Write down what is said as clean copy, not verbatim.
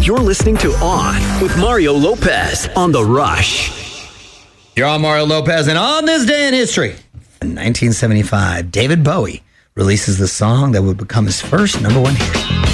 You're listening to On with Mario Lopez on The Rush. You're on Mario Lopez, and on this day in history, in 1975, David Bowie releases the song that would become his first number one hit.